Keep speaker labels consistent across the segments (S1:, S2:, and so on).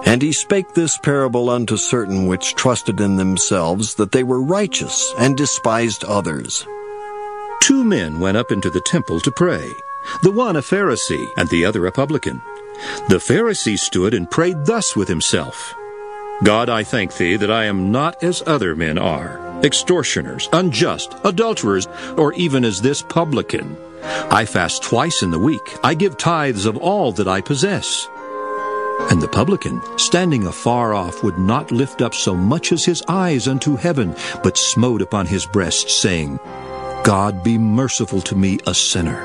S1: And he spake this parable unto certain which trusted in themselves that they were righteous, and despised others.
S2: 2 men went up into the temple to pray, the one a Pharisee, and the other a publican. The Pharisee stood and prayed thus with himself, God, I thank thee that I am not as other men are, extortioners, unjust, adulterers, or even as this publican. I fast twice in the week. I give tithes of all that I possess. And the publican, standing afar off, would not lift up so much as his eyes unto heaven, but smote upon his breast, saying, God, be merciful to me, a sinner.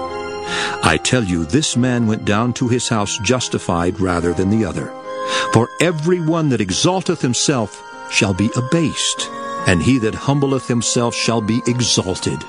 S2: I tell you, this man went down to his house justified rather than the other. For every one that exalteth himself shall be abased, and he that humbleth himself shall be exalted.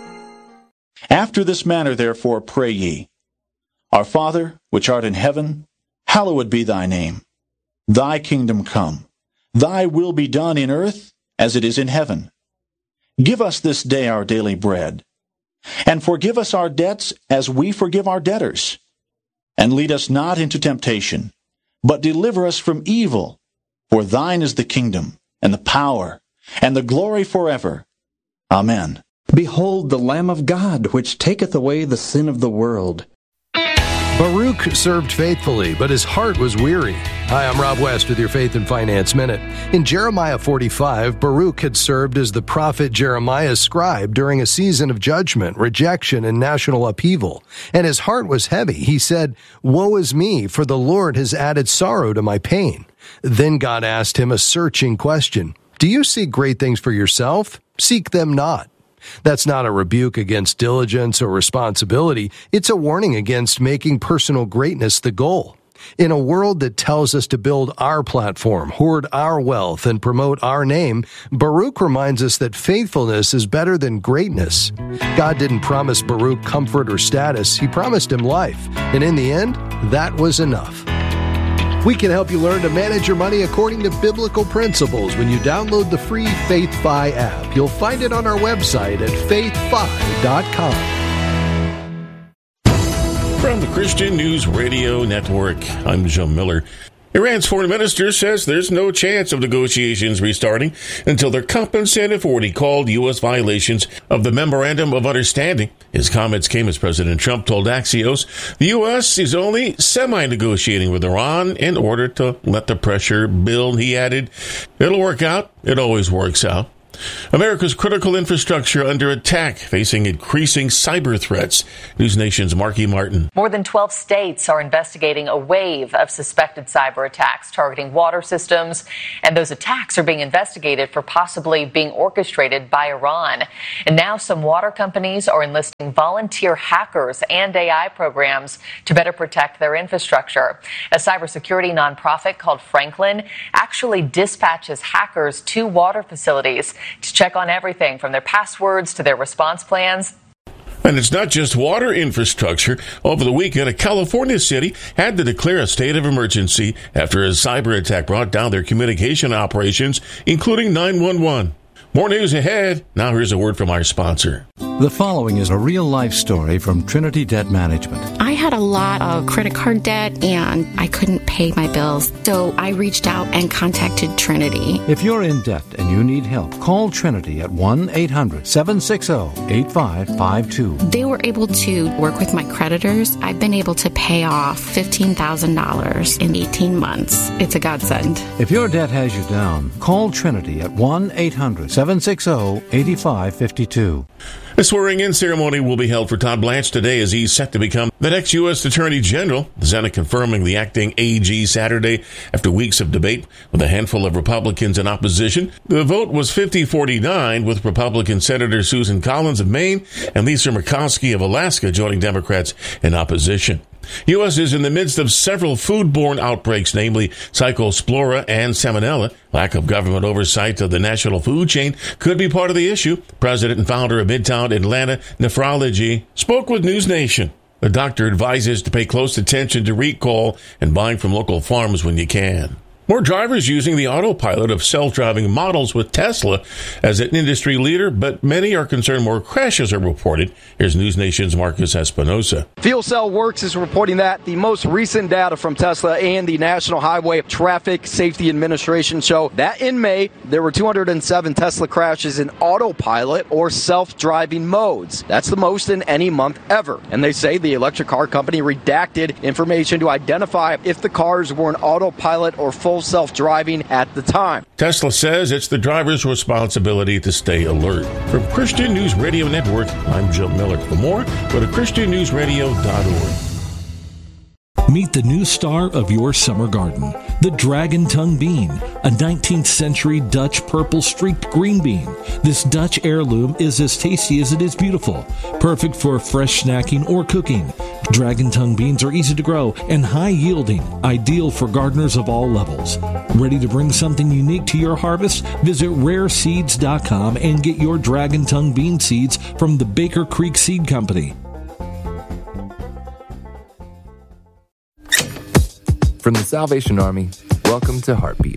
S3: After this manner therefore pray ye, Our Father, which art in heaven, hallowed be thy name. Thy kingdom come. Thy will be done in earth as it is in heaven. Give us this day our daily bread, and forgive us our debts as we forgive our debtors. And lead us not into temptation, but deliver us from evil. For thine is the kingdom, and the power, and the glory forever. Amen.
S4: Behold the Lamb of God, which taketh away the sin of the world.
S5: Baruch served faithfully, but his heart was weary. Hi, I'm Rob West with your Faith and Finance Minute. In Jeremiah 45, Baruch had served as the prophet Jeremiah's scribe during a season of judgment, rejection, and national upheaval. And his heart was heavy. He said, Woe is me, for the Lord has added sorrow to my pain. Then God asked him a searching question. Do you seek great things for yourself? Seek them not. That's not a rebuke against diligence or responsibility. It's a warning against making personal greatness the goal. In a world that tells us to build our platform, hoard our wealth, and promote our name, Baruch reminds us that faithfulness is better than greatness. God didn't promise Baruch comfort or status. He promised him life. And in the end, that was enough. We can help you learn to manage your money according to biblical principles when you download the free FaithFi app. You'll find it on our website at faithfi.com.
S6: From the Christian News Radio Network, I'm Joe Miller. Iran's foreign minister says there's no chance of negotiations restarting until they're compensated for what he called U.S. violations of the Memorandum of Understanding. His comments came as President Trump told Axios the U.S. is only semi-negotiating with Iran in order to let the pressure build. He added, it'll work out. It always works out. America's critical infrastructure under attack, facing increasing cyber threats. News Nation's Marky Martin.
S7: More than 12 states are investigating a wave of suspected cyber attacks targeting water systems, and those attacks are being investigated for possibly being orchestrated by Iran. And now some water companies are enlisting volunteer hackers and AI programs to better protect their infrastructure. A cybersecurity nonprofit called Franklin actually dispatches hackers to water facilities to check on everything from their passwords to their response plans.
S6: And it's not just water infrastructure. Over the weekend, a California city had to declare a state of emergency after a cyber attack brought down their communication operations, including 911. More news ahead. Now here's a word from our sponsor.
S8: The following is a real-life story from Trinity Debt Management.
S9: I had a lot of credit card debt, and I couldn't pay my bills. So I reached out and contacted Trinity.
S8: If you're in debt and you need help, call Trinity at 1-800-760-8552.
S9: They were able to work with my creditors. I've been able to pay off $15,000 in 18 months. It's a godsend.
S8: If your debt has you down, call Trinity at 1-800-760-8552.
S6: A swearing-in ceremony will be held for Todd Blanche today as he's set to become the next U.S. Attorney General. The Senate confirming the acting AG Saturday after weeks of debate with a handful of Republicans in opposition. The vote was 50-49, with Republican Senator Susan Collins of Maine and Lisa Murkowski of Alaska joining Democrats in opposition. U.S. is in the midst of several foodborne outbreaks, namely Cyclospora and Salmonella. Lack of government oversight of the national food chain could be part of the issue. President and founder of Midtown Atlanta Nephrology spoke with News Nation. The doctor advises to pay close attention to recall and buying from local farms when you can. More drivers using the autopilot of self-driving models with Tesla as an industry leader, but many are concerned more crashes are reported. Here's News Nation's Marcus Espinosa.
S10: Fuel Cell Works is reporting that the most recent data from Tesla and the National Highway Traffic Safety Administration show that in May, there were 207 Tesla crashes in autopilot or self-driving modes. That's the most in any month ever. And they say the electric car company redacted information to identify if the cars were in autopilot or full self-driving at the time.
S6: Tesla says it's the driver's responsibility to stay alert. From Christian News Radio Network, I'm Joe Miller. For more, go to ChristianNewsRadio.org.
S11: Meet the new star of your summer garden, the Dragon Tongue Bean, a 19th century Dutch purple streaked green bean. This Dutch heirloom is as tasty as it is beautiful, perfect for fresh snacking or cooking. Dragon Tongue beans are easy to grow and high yielding, ideal for gardeners of all levels. Ready to bring something unique to your harvest? Visit rareseeds.com and get your Dragon Tongue bean seeds from the Baker Creek Seed Company.
S12: From the Salvation Army, welcome to Heartbeat.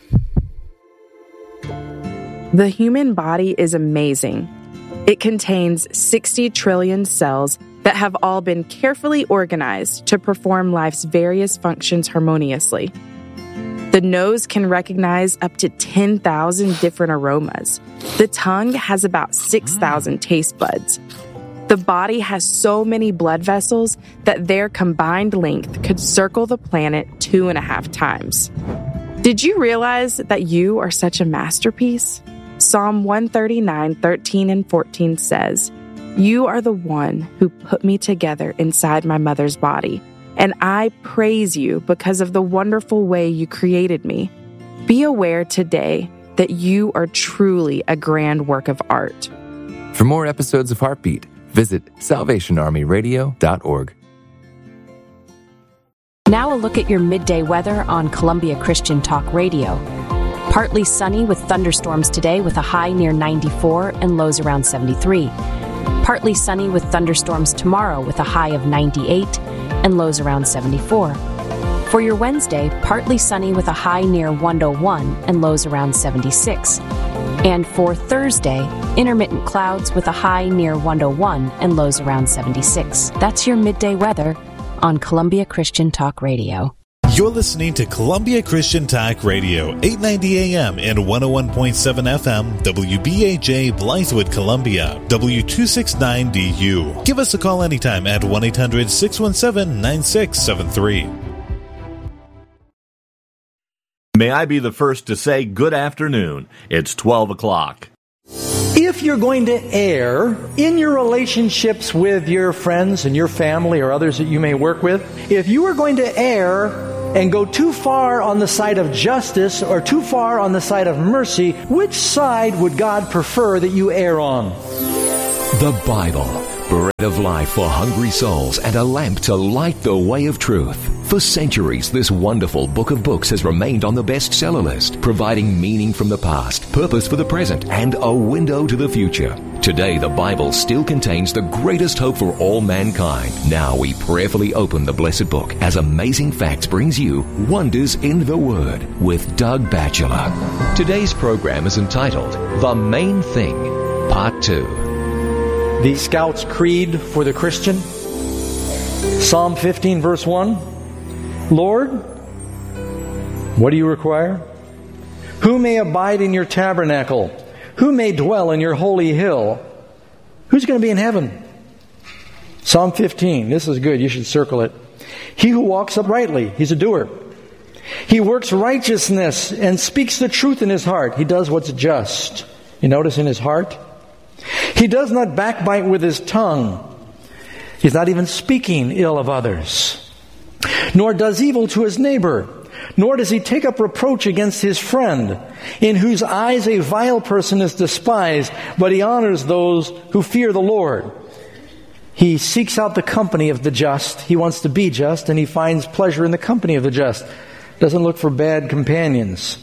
S13: The human body is amazing. It contains 60 trillion cells that have all been carefully organized to perform life's various functions harmoniously. The nose can recognize up to 10,000 different aromas. The tongue has about 6,000 taste buds. The body has so many blood vessels that their combined length could circle the planet 2.5 times. Did you realize that you are such a masterpiece? Psalm 139:13 and 14 says, "You are the one who put me together inside my mother's body, and I praise you because of the wonderful way you created me." Be aware today that you are truly a grand work of art.
S12: For more episodes of Heartbeat, visit salvationarmyradio.org.
S14: Now a look at your midday weather on Columbia Christian Talk Radio. Partly sunny with thunderstorms today with a high near 94 and lows around 73. Partly sunny with thunderstorms tomorrow with a high of 98 and lows around 74. For your Wednesday, partly sunny with a high near 101 and lows around 76. And for Thursday, intermittent clouds with a high near 101 and lows around 76. That's your midday weather on Columbia Christian Talk Radio.
S15: You're listening to Columbia Christian Talk Radio, 890 AM and 101.7 FM, WBAJ Blythewood, Columbia, W269DU. Give us a call anytime at 1-800-617-9673.
S16: May I be the first to say good afternoon. It's 12 o'clock.
S17: If you're going to err in your relationships with your friends and your family or others that you may work with, if you are going to err and go too far on the side of justice or too far on the side of mercy, which side would God prefer that you err on?
S18: The Bible, bread of life for hungry souls and a lamp to light the way of truth. For centuries, this wonderful book of books has remained on the bestseller list, providing meaning from the past, purpose for the present, and a window to the future. Today, the Bible still contains the greatest hope for all mankind. Now we prayerfully open the blessed book as Amazing Facts brings you Wonders in the Word with Doug Batchelor. Today's program is entitled The Main Thing, Part 2.
S17: The Scout's Creed for the Christian. Psalm 15, verse 1. Lord, what do you require? Who may abide in your tabernacle? Who may dwell in your holy hill? Who's going to be in heaven? Psalm 15. This is good. You should circle it. He who walks uprightly. He's a doer. He works righteousness and speaks the truth in his heart. He does what's just. You notice in his heart? He does not backbite with his tongue. He's not even speaking ill of others. Nor does evil to his neighbor. Nor does he take up reproach against his friend, in whose eyes a vile person is despised, but he honors those who fear the Lord. He seeks out the company of the just. He wants to be just, and he finds pleasure in the company of the just. Doesn't look for bad companions.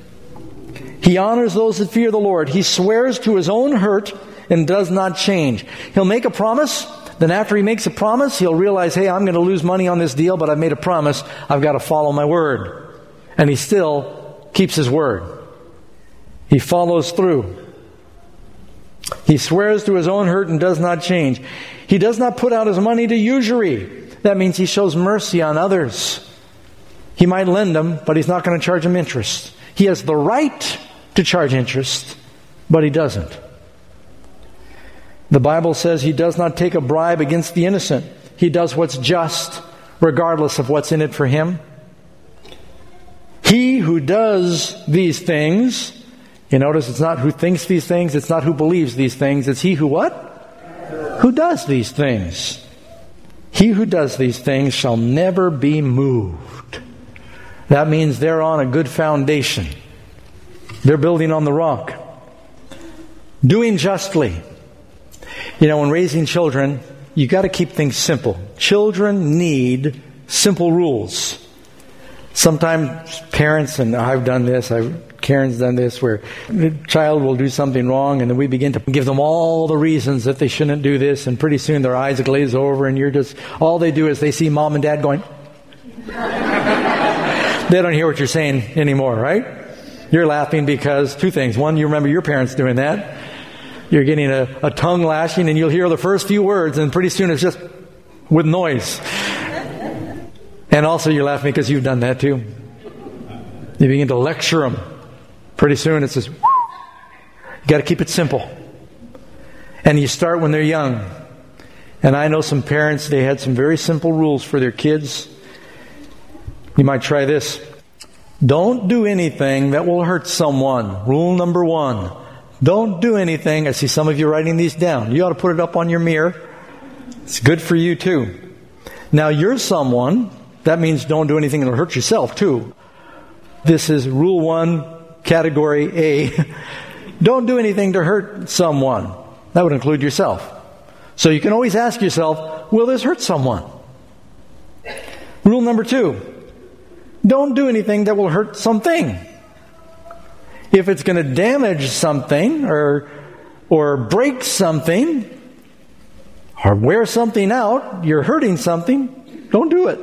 S17: He honors those that fear the Lord. He swears to his own hurt and does not change. He'll make a promise. Then after he makes a promise, he'll realize, hey, I'm going to lose money on this deal, but I've made a promise. I've got to follow my word. and he still keeps his word. He follows through. He swears to his own hurt and does not change. He does not put out his money to usury. That means he shows mercy on others. He might lend them, but he's not going to charge them interest. He has the right to charge interest, but he doesn't. The Bible says he does not take a bribe against the innocent. He does what's just, regardless of what's in it for him. He who does these things, you notice it's not who thinks these things, it's not who believes these things, it's he who what? Who does these things. He who does these things shall never be moved. That means they're on a good foundation. They're building on the rock. Doing justly. You know, when raising children, you got to keep things simple. Children need simple rules. Sometimes parents, and I've done this, Karen's done this, where the child will do something wrong, and then we begin to give them all the reasons that they shouldn't do this, and pretty soon their eyes glaze over, and you're just, all they do is they see mom and dad going, they don't hear what you're saying anymore, right? You're laughing because two things. One, you remember your parents doing that. You're getting a tongue lashing, and you'll hear the first few words, and pretty soon it's just with noise. And also you're laughing because you've done that too. You begin to lecture them. Pretty soon it's just, you got to keep it simple. And you start when they're young. And I know some parents, they had some very simple rules for their kids. You might try this. Don't do anything that will hurt someone. Rule number 1. Don't do anything. I see some of you writing these down. You ought to put it up on your mirror. It's good for you too. Now you're someone, that means don't do anything that will hurt yourself too. This is rule 1, category A. Don't do anything to hurt someone. That would include yourself. So you can always ask yourself, will this hurt someone? Rule number 2. Don't do anything that will hurt something. If it's going to damage something or break something or wear something out, you're hurting something, don't do it.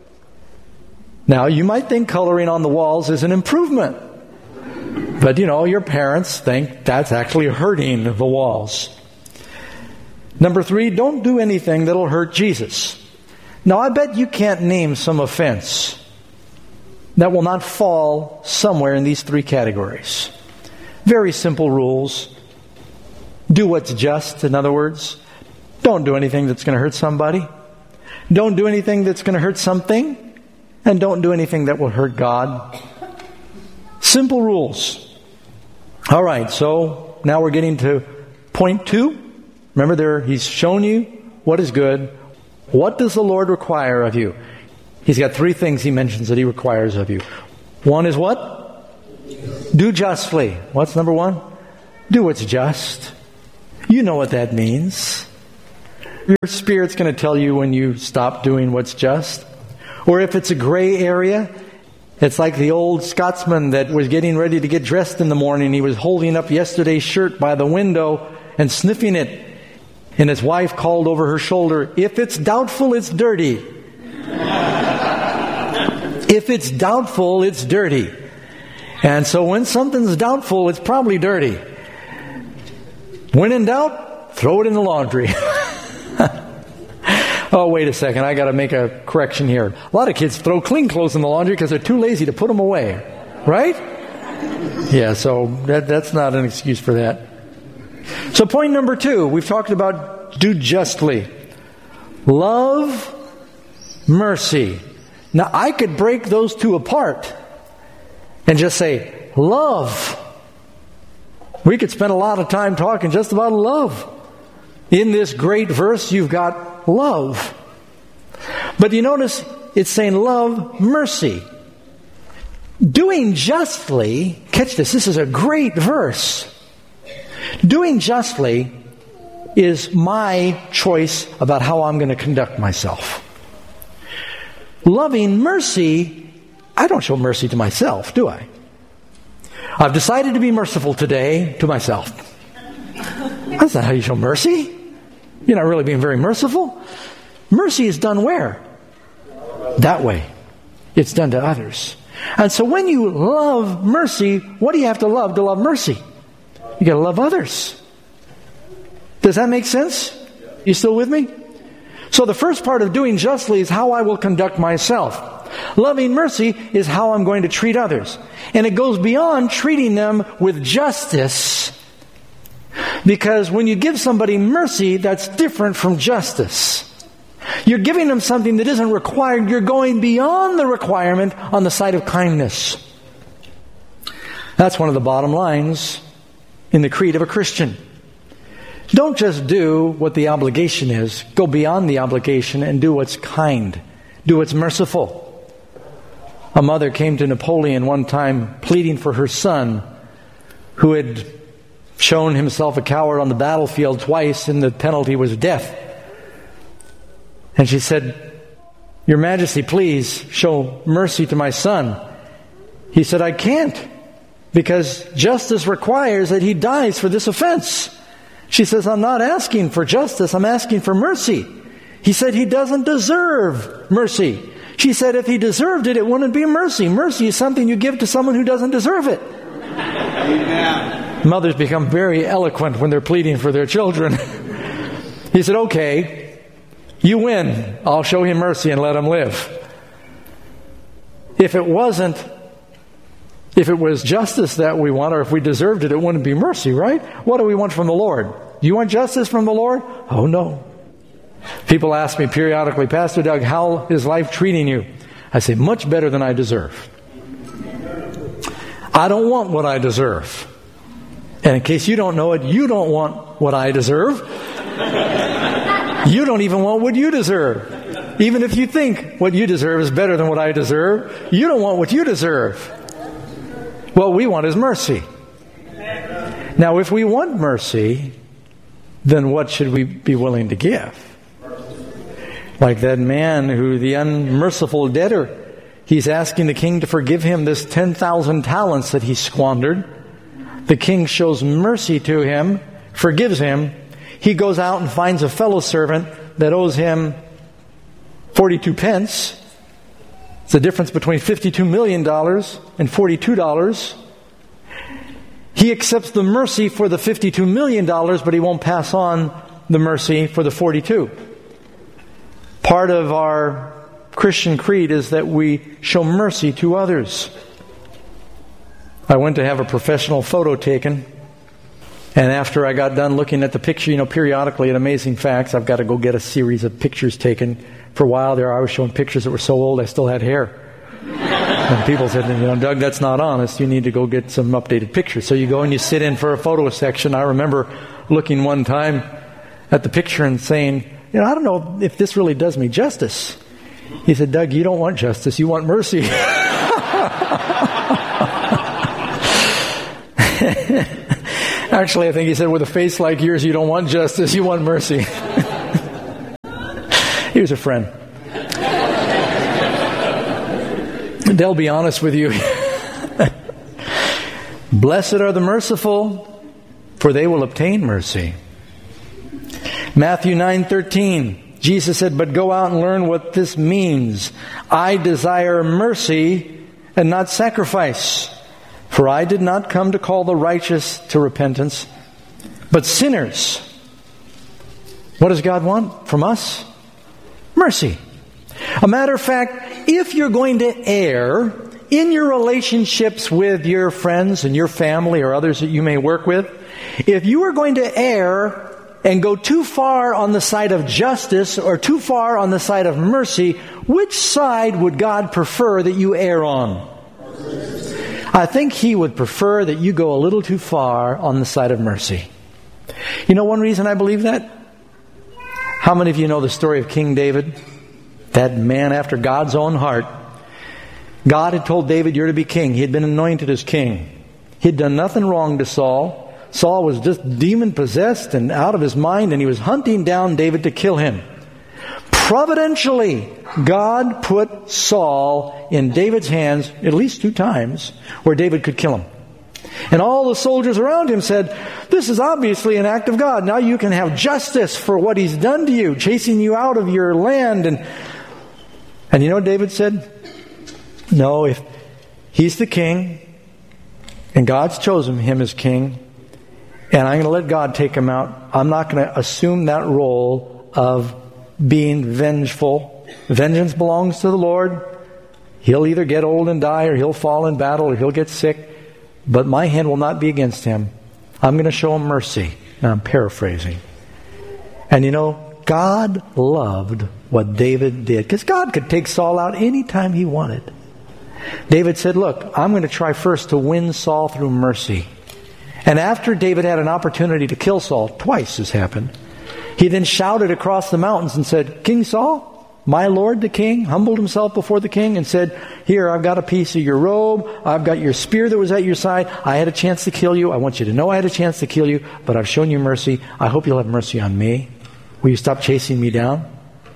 S17: Now, you might think coloring on the walls is an improvement. But, your parents think that's actually hurting the walls. Number 3, don't do anything that'll hurt Jesus. Now, I bet you can't name some offense that will not fall somewhere in these 3 categories. Very simple rules. Do what's just, in other words. Don't do anything that's going to hurt somebody. Don't do anything that's going to hurt something. And don't do anything that will hurt God. Simple rules. All right, so now we're getting to point 2. Remember he's shown you what is good. What does the Lord require of you? He's got 3 things he mentions that he requires of you. 1 is what? Do justly. What's number 1? Do what's just. You know what that means. Your spirit's going to tell you when you stop doing what's just. Or if it's a gray area, it's like the old Scotsman that was getting ready to get dressed in the morning. He was holding up yesterday's shirt by the window and sniffing it. And his wife called over her shoulder, "If it's doubtful, it's dirty." If it's doubtful, it's dirty. And so when something's doubtful, it's probably dirty. When in doubt, throw it in the laundry. Oh, wait a second. I got to make a correction here. A lot of kids throw clean clothes in the laundry because they're too lazy to put them away. Right? Yeah, so that's not an excuse for that. So point number 2, we've talked about do justly. Love mercy. Now, I could break those 2 apart and just say, love. We could spend a lot of time talking just about love. In this great verse, you've got love. But you notice it's saying love mercy. Doing justly, catch this is a great verse. Doing justly is my choice about how I'm going to conduct myself. Loving mercy, I don't show mercy to myself, do I? I've decided to be merciful today to myself. That's not how you show mercy. You're not really being very merciful. Mercy is done where? That way. It's done to others. And so when you love mercy, what do you have to love mercy? You got to love others. Does that make sense? You still with me? So the first part of doing justly is how I will conduct myself. Loving mercy is how I'm going to treat others. And it goes beyond treating them with justice. Because when you give somebody mercy, that's different from justice. You're giving them something that isn't required. You're going beyond the requirement on the side of kindness. That's one of the bottom lines in the creed of a Christian. Don't just do what the obligation is. Go beyond the obligation and do what's kind. Do what's merciful. A mother came to Napoleon one time pleading for her son, who had shown himself a coward on the battlefield twice, and the penalty was death. And she said, "Your Majesty, please show mercy to my son." He said, "I can't, because justice requires that he dies for this offense." She says, "I'm not asking for justice, I'm asking for mercy." He said, "He doesn't deserve mercy." She said, "If he deserved it, it wouldn't be mercy. Mercy is something you give to someone who doesn't deserve it." Amen. Mothers become very eloquent when they're pleading for their children. He said, "Okay, you win. I'll show him mercy and let him live." If it was justice that we want, or if we deserved it, it wouldn't be mercy, right? What do we want from the Lord? Do you want justice from the Lord? Oh, no. People ask me periodically, "Pastor Doug, how is life treating you?" I say, "Much better than I deserve." I don't want what I deserve. And in case you don't know it, you don't want what I deserve. You don't even want what you deserve. Even if you think what you deserve is better than what I deserve, you don't want what you deserve. What we want is mercy. Now, if we want mercy, then what should we be willing to give? Like that man who, the unmerciful debtor, he's asking the king to forgive him this 10,000 talents that he squandered. The king shows mercy to him, forgives him. He goes out and finds a fellow servant that owes him 42 pence. It's the difference between $52 million and $42. He accepts the mercy for the $52 million, but he won't pass on the mercy for the 42. Part of our Christian creed is that we show mercy to others. I went to have a professional photo taken, and after I got done looking at the picture, periodically at Amazing Facts, I've got to go get a series of pictures taken. For a while there, I was showing pictures that were so old I still had hair. And people said, "Doug, that's not honest. You need to go get some updated pictures." So you go and you sit in for a photo section. I remember looking one time at the picture and saying, "I don't know if this really does me justice." He said, "Doug, you don't want justice. You want mercy." Actually, I think he said, "With a face like yours, you don't want justice. You want mercy." Here's a friend. They'll be honest with you. Blessed are the merciful, for they will obtain mercy. Matthew 9:13, Jesus said, "But go out and learn what this means. I desire mercy and not sacrifice. For I did not come to call the righteous to repentance, but sinners." What does God want from us? Mercy. A matter of fact, if you're going to err in your relationships with your friends and your family or others that you may work with, if you are going to err and go too far on the side of justice or too far on the side of mercy, which side would God prefer that you err on? I think He would prefer that you go a little too far on the side of mercy. You know one reason I believe that? How many of you know the story of King David? That man after God's own heart. God had told David, "You're to be king." He had been anointed as king. He had done nothing wrong to Saul. Saul was just demon-possessed and out of his mind, and he was hunting down David to kill him. Providentially, God put Saul in David's hands at least 2 times where David could kill him. And all the soldiers around him said, "This is obviously an act of God. Now you can have justice for what He's done to you, chasing you out of your land." And you know what David said? "No, if he's the king, and God's chosen him as king, and I'm going to let God take him out. I'm not going to assume that role of being vengeful. Vengeance belongs to the Lord. He'll either get old and die, or he'll fall in battle, or he'll get sick. But my hand will not be against him. I'm going to show him mercy. Now I'm paraphrasing. And you know, God loved what David did, because God could take Saul out anytime he wanted. David said, look, I'm going to try first to win Saul through mercy. And after David had an opportunity to kill Saul, twice this happened, he then shouted across the mountains and said, King Saul, my lord the king, humbled himself before the king and said, here, I've got a piece of your robe. I've got your spear that was at your side. I had a chance to kill you. I want you to know I had a chance to kill you, but I've shown you mercy. I hope you'll have mercy on me. Will you stop chasing me down?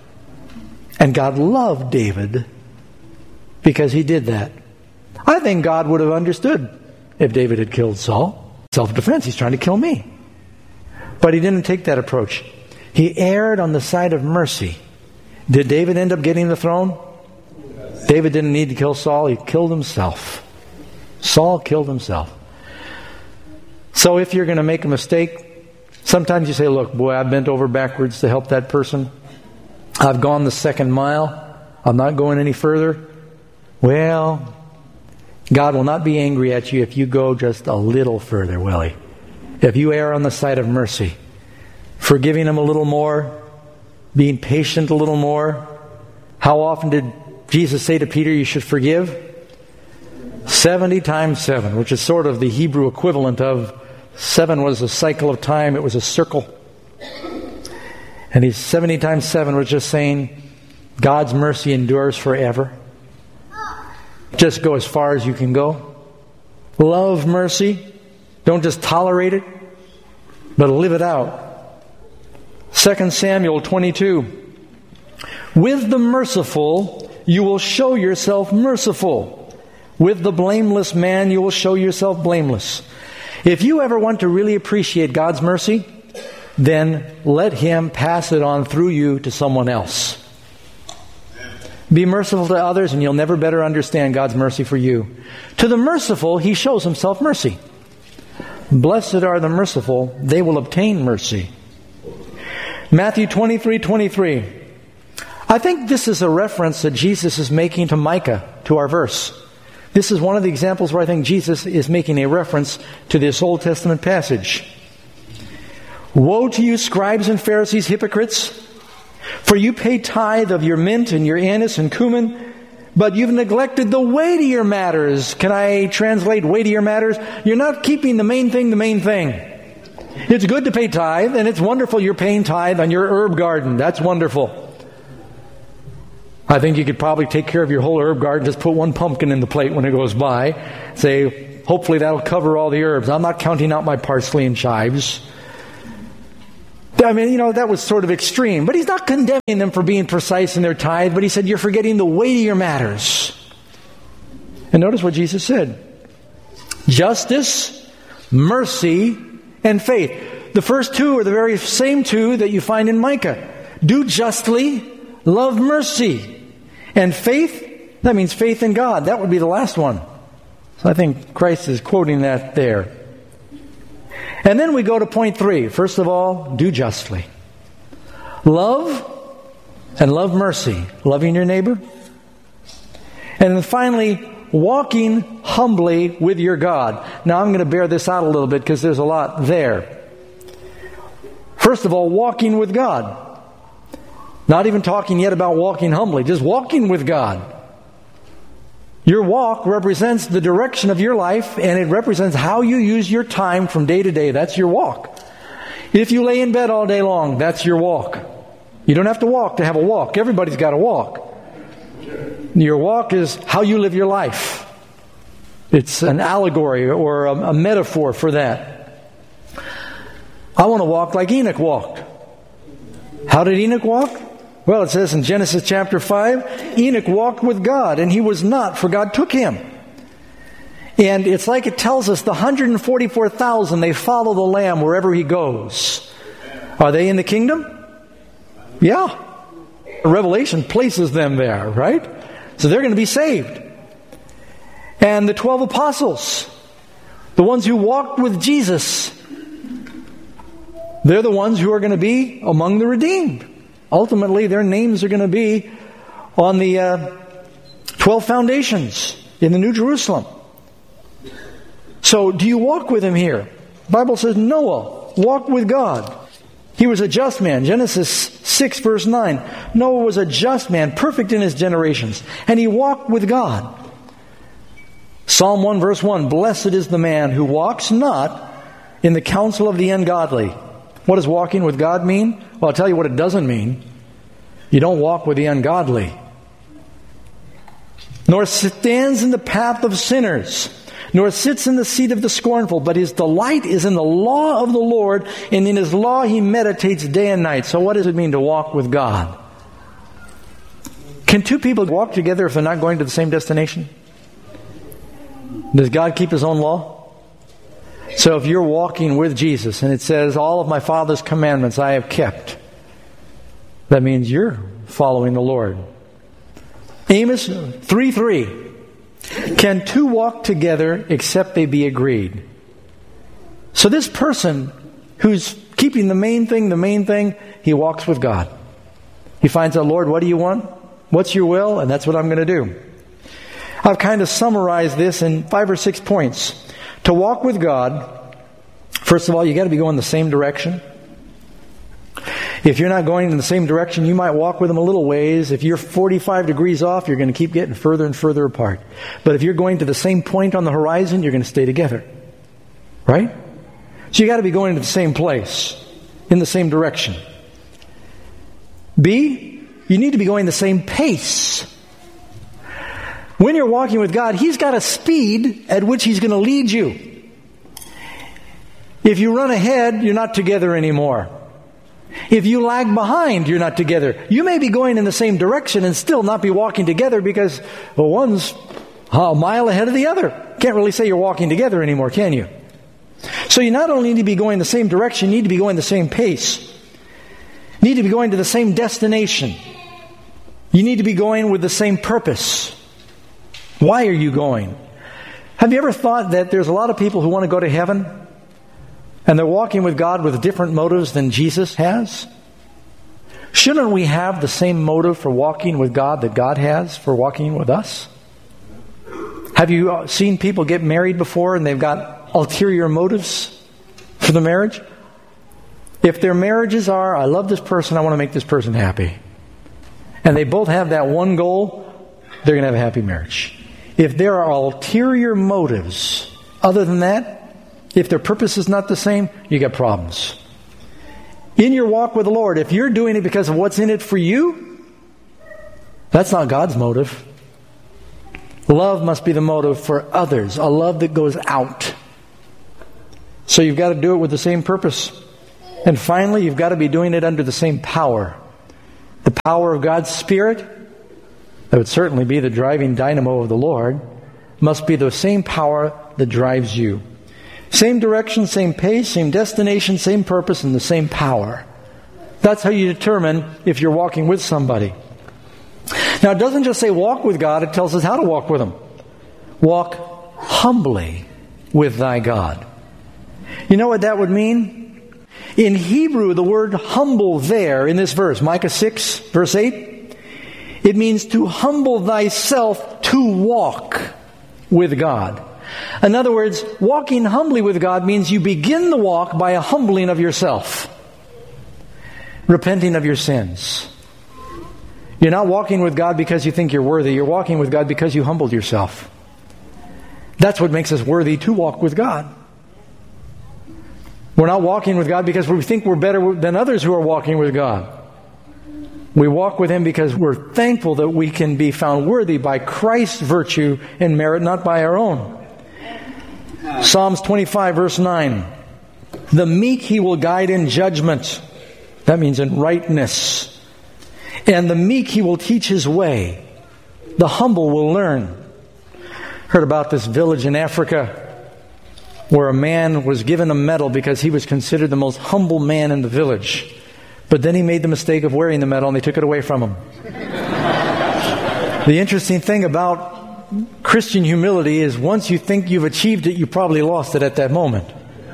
S17: And God loved David because he did that. I think God would have understood if David had killed Saul. Self-defense, he's trying to kill me. But he didn't take that approach. He erred on the side of mercy. Did David end up getting the throne? David didn't need to kill Saul. He killed himself. Saul killed himself. So if you're going to make a mistake, sometimes you say, look, boy, I bent over backwards to help that person. I've gone the second mile. I'm not going any further. Well, God will not be angry at you if you go just a little further, will He? If you err on the side of mercy, forgiving Him a little more, being patient a little more. How often did Jesus say to Peter, you should forgive? 70 times 7, which is sort of the Hebrew equivalent of 7 was a cycle of time, it was a circle. And he's 70 times 7 was just saying, God's mercy endures forever. Just go as far as you can go. Love mercy. Don't just tolerate it, but live it out. 2 Samuel 22. With the merciful, you will show yourself merciful. With the blameless man, you will show yourself blameless. If you ever want to really appreciate God's mercy, then let Him pass it on through you to someone else. Be merciful to others and you'll never better understand God's mercy for you. To the merciful, He shows Himself mercy. Blessed are the merciful, they will obtain mercy. Matthew 23:23. I think this is a reference that Jesus is making to Micah, to our verse. This is one of the examples where I think Jesus is making a reference to this Old Testament passage. Woe to you, scribes and Pharisees, hypocrites! For you pay tithe of your mint and your anise and cumin, but you've neglected the weightier matters. Can I translate weightier matters? You're not keeping the main thing the main thing. It's good to pay tithe, and it's wonderful you're paying tithe on your herb garden. That's wonderful. I think you could probably take care of your whole herb garden, just put one pumpkin in the plate when it goes by. Say, hopefully that'll cover all the herbs. I'm not counting out my parsley and chives. I mean, that was sort of extreme. But He's not condemning them for being precise in their tithe, but He said, you're forgetting the weightier matters. And notice what Jesus said. Justice, mercy, and faith. The first two are the very same two that you find in Micah. Do justly, love mercy. And faith, that means faith in God. That would be the last one. So I think Christ is quoting that there. And then we go to point 3. First of all, do justly. Love and love mercy. Loving your neighbor. And then finally, walking humbly with your God. Now I'm going to bear this out a little bit because there's a lot there. First of all, walking with God. Not even talking yet about walking humbly. Just walking with God. Your walk represents the direction of your life, and it represents how you use your time from day to day. That's your walk. If you lay in bed all day long, that's your walk. You don't have to walk to have a walk. Everybody's got to walk. Your walk is how you live your life. It's an allegory or a metaphor for that. I want to walk like Enoch walked. How did Enoch walk? Well, it says in Genesis chapter 5, Enoch walked with God, and he was not, for God took him. And it's like it tells us the 144,000, they follow the Lamb wherever He goes. Are they in the kingdom? Yeah. Revelation places them there, right? So they're going to be saved. And the 12 apostles, the ones who walked with Jesus, they're the ones who are going to be among the redeemed. Ultimately, their names are going to be on the 12 foundations in the New Jerusalem. So, do you walk with Him here? The Bible says Noah walked with God. He was a just man. Genesis 6 verse 9. Noah was a just man, perfect in his generations. And he walked with God. Psalm 1 verse 1. Blessed is the man who walks not in the counsel of the ungodly. What does walking with God mean? Well, I'll tell you what it doesn't mean. You don't walk with the ungodly. Nor stands in the path of sinners, nor sits in the seat of the scornful, but his delight is in the law of the Lord, and in His law he meditates day and night. So what does it mean to walk with God? Can two people walk together if they're not going to the same destination? Does God keep His own law? So if you're walking with Jesus and it says, all of my Father's commandments I have kept, that means you're following the Lord. Amos 3:3. Can two walk together except they be agreed? So this person who's keeping the main thing, he walks with God. He finds out, Lord, what do you want? What's your will? And that's what I'm going to do. I've kind of summarized this in 5 or 6 points. To walk with God, first of all, you got to be going the same direction. If you're not going in the same direction, you might walk with Him a little ways. If you're 45 degrees off, you're going to keep getting further and further apart. But if you're going to the same point on the horizon, you're going to stay together. Right? So you got to be going to the same place, in the same direction. B, you need to be going the same pace. When you're walking with God, He's got a speed at which He's going to lead you. If you run ahead, you're not together anymore. If you lag behind, you're not together. You may be going in the same direction and still not be walking together because, well, one's a mile ahead of the other. Can't really say you're walking together anymore, can you? So you not only need to be going the same direction, you need to be going the same pace. You need to be going to the same destination. You need to be going with the same purpose. Why are you going? Have you ever thought that there's a lot of people who want to go to heaven and they're walking with God with different motives than Jesus has? Shouldn't we have the same motive for walking with God that God has for walking with us? Have you seen people get married before and they've got ulterior motives for the marriage? If their marriages are, I love this person, I want to make this person happy, and they both have that one goal, they're going to have a happy marriage. If there are ulterior motives other than that, if their purpose is not the same, you got problems. In your walk with the Lord, if you're doing it because of what's in it for you, that's not God's motive. Love must be the motive for others, a love that goes out. So you've got to do it with the same purpose. And finally, you've got to be doing it under the same power. The power of God's Spirit, that would certainly be the driving dynamo of the Lord, must be the same power that drives you. Same direction, same pace, same destination, same purpose, and the same power. That's how you determine if you're walking with somebody. Now, it doesn't just say walk with God, it tells us how to walk with Him. Walk humbly with thy God. You know what that would mean? In Hebrew, the word humble there in this verse, Micah 6, verse 8, it means to humble thyself to walk with God. In other words, walking humbly with God means you begin the walk by a humbling of yourself, repenting of your sins. You're not walking with God because you think you're worthy. You're walking with God because you humbled yourself. That's what makes us worthy to walk with God. We're not walking with God because we think we're better than others who are walking with God. We walk with Him because we're thankful that we can be found worthy by Christ's virtue and merit, not by our own. Psalms 25, verse 9. The meek He will guide in judgment. That means in rightness. And the meek He will teach His way. The humble will learn. Heard about this village in Africa where a man was given a medal because he was considered the most humble man in the village. But then he made the mistake of wearing the medal and they took it away from him. The interesting thing about Christian humility is once you think you've achieved it, you probably lost it at that moment.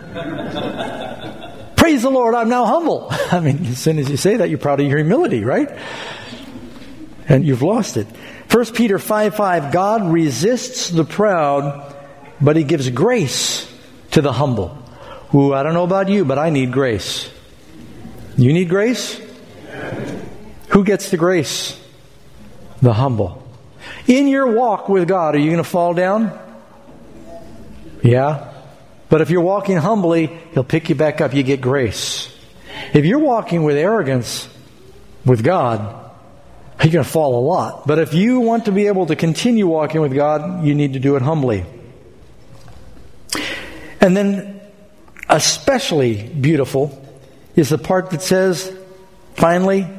S17: Praise the Lord, I'm now humble. I mean, as soon as you say that, you're proud of your humility, right? And you've lost it. 1 Peter 5:5, God resists the proud, but He gives grace to the humble. Ooh, I don't know about you, but I need grace. You need grace? Who gets the grace? The humble. In your walk with God, are you going to fall down? Yeah. But if you're walking humbly, He'll pick you back up. You get grace. If you're walking with arrogance with God, you're going to fall a lot. But if you want to be able to continue walking with God, you need to do it humbly. And then, especially beautiful is the part that says, finally,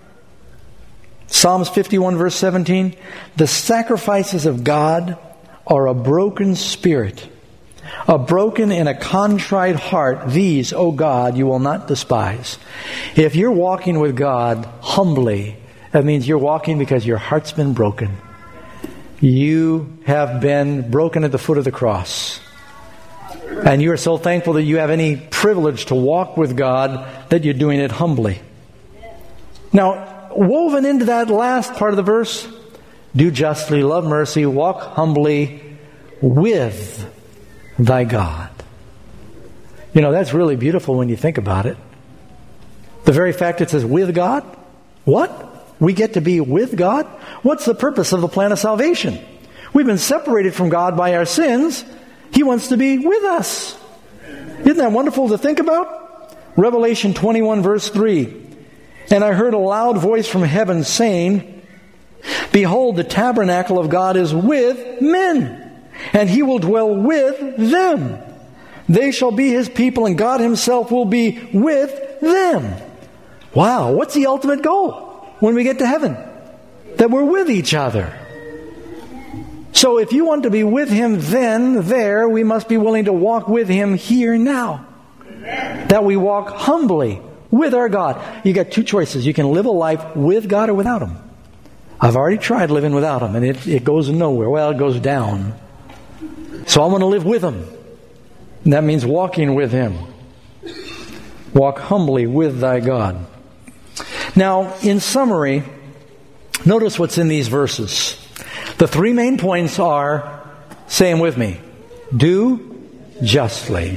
S17: Psalms 51 verse 17, the sacrifices of God are a broken spirit, a broken and a contrite heart. These, O God, you will not despise. If you're walking with God humbly, that means you're walking because your heart's been broken. You have been broken at the foot of the cross. And you are so thankful that you have any privilege to walk with God that you're doing it humbly. Now, woven into that last part of the verse, do justly, love mercy, walk humbly with thy God. You know, that's really beautiful when you think about it. The very fact it says with God, what? We get to be with God? What's the purpose of the plan of salvation? We've been separated from God by our sins. He wants to be with us. Isn't that wonderful to think about? Revelation 21 verse 3. And I heard a loud voice from heaven saying, behold, the tabernacle of God is with men, and He will dwell with them. They shall be His people, and God Himself will be with them. Wow, what's the ultimate goal when we get to heaven? That we're with each other. So if you want to be with Him then, there, we must be willing to walk with Him here now. That we walk humbly with our God. You got two choices. You can live a life with God or without Him. I've already tried living without Him, and it goes nowhere. Well, it goes down. So I want to live with Him. And that means walking with Him. Walk humbly with thy God. Now, in summary, notice what's in these verses. The three main points are, say them with me, do justly,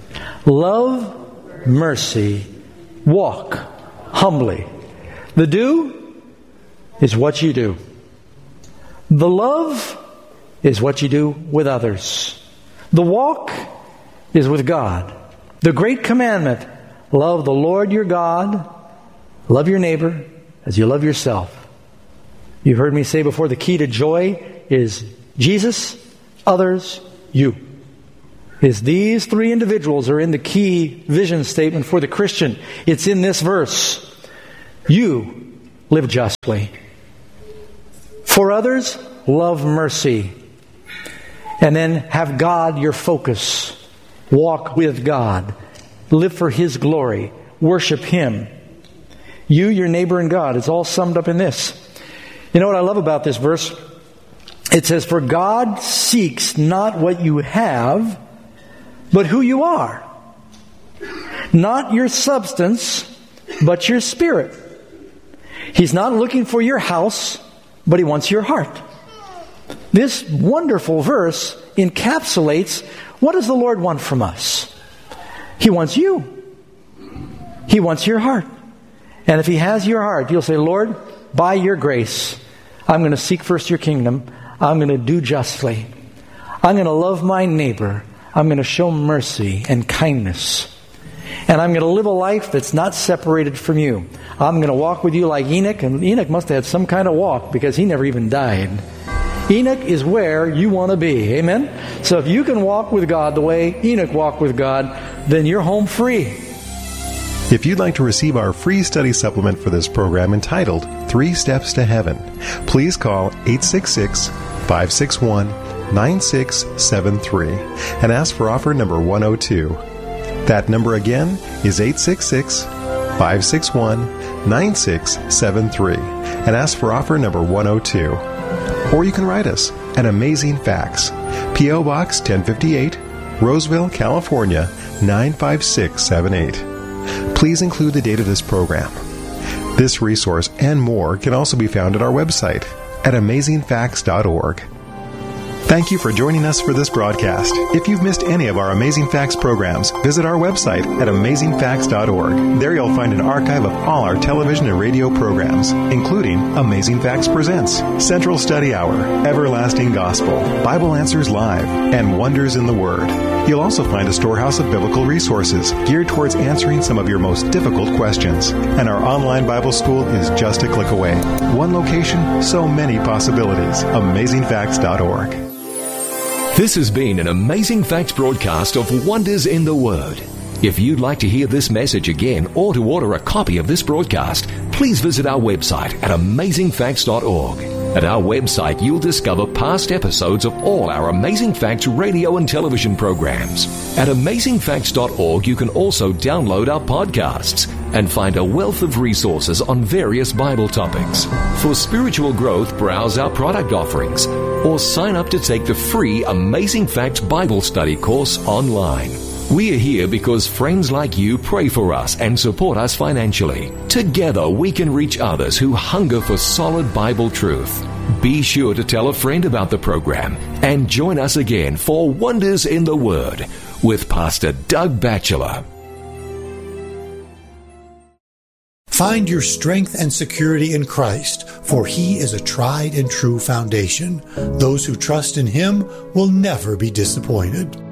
S17: love mercy, walk humbly. The do is what you do. The love is what you do with others. The walk is with God. The great commandment, love the Lord your God, love your neighbor as you love yourself. You've heard me say before, the key to joy is Jesus, others, you. Is these three individuals are in the key vision statement for the Christian. It's in this verse. You live justly. For others, love mercy. And then have God your focus. Walk with God. Live for His glory. Worship Him. You, your neighbor, and God. It's all summed up in this. You know what I love about this verse? It says, for God seeks not what you have, but who you are. Not your substance, but your spirit. He's not looking for your house, but He wants your heart. This wonderful verse encapsulates what does the Lord want from us? He wants you. He wants your heart. And if He has your heart, you'll say, Lord, by your grace, I'm going to seek first your kingdom. I'm going to do justly. I'm going to love my neighbor. I'm going to show mercy and kindness. And I'm going to live a life that's not separated from you. I'm going to walk with you like Enoch. And Enoch must have had some kind of walk because he never even died. Enoch is where you want to be. Amen? So if you can walk with God the way Enoch walked with God, then you're home free.
S19: If you'd like to receive our free study supplement for this program entitled 3 Steps to Heaven, please call 866-561-9673 and ask for offer number 102. That number again is 866-561-9673 and ask for offer number 102. Or you can write us. An Amazing Facts. P.O. Box 1058, Roseville, California, 95678. Please include the date of this program. This resource and more can also be found at our website at amazingfacts.org. Thank you for joining us for this broadcast. If you've missed any of our Amazing Facts programs, visit our website at amazingfacts.org. There you'll find an archive of all our television and radio programs, including Amazing Facts Presents, Central Study Hour, Everlasting Gospel, Bible Answers Live, and Wonders in the Word. You'll also find a storehouse of biblical resources geared towards answering some of your most difficult questions. And our online Bible school is just a click away. One location, so many possibilities. AmazingFacts.org.
S18: This has been an Amazing Facts broadcast of Wonders in the Word. If you'd like to hear this message again or to order a copy of this broadcast, please visit our website at amazingfacts.org. At our website, you'll discover past episodes of all our Amazing Facts radio and television programs. At amazingfacts.org, you can also download our podcasts and find a wealth of resources on various Bible topics. For spiritual growth, browse our product offerings or sign up to take the free Amazing Facts Bible Study course online. We are here because friends like you pray for us and support us financially. Together, we can reach others who hunger for solid Bible truth. Be sure to tell a friend about the program and join us again for Wonders in the Word with Pastor Doug Batchelor.
S20: Find your strength and security in Christ, for He is a tried and true foundation. Those who trust in Him will never be disappointed.